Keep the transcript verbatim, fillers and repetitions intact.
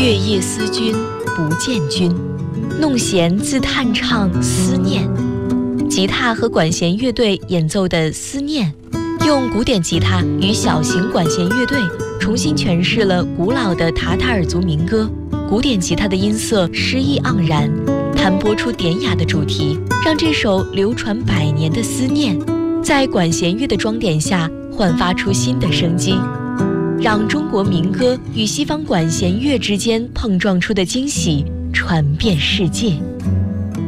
月夜思君不见君，弄弦自叹唱思念。吉他和管弦乐队演奏的《思念》，用古典吉他与小型管弦乐队重新诠释了古老的塔塔尔族民歌。古典吉他的音色诗意盎然，弹拨出典雅的主题，让这首流传百年的思念，在管弦乐的装点下焕发出新的生机，让中国民歌与西方管弦乐之间碰撞出的惊喜传遍世界。